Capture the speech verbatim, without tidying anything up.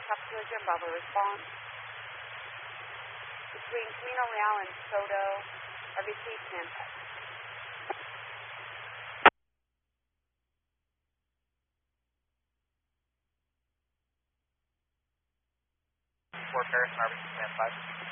Top collision, Bravo response. Between Camino Real and Soto, R V C, stand by. Fort Paris, R V C, stand by.